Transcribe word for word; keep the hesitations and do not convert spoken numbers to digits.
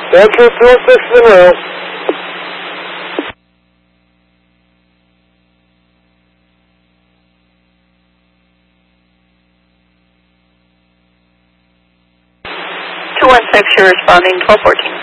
one two four six Monroe. two one six, you're responding, twelve fourteen.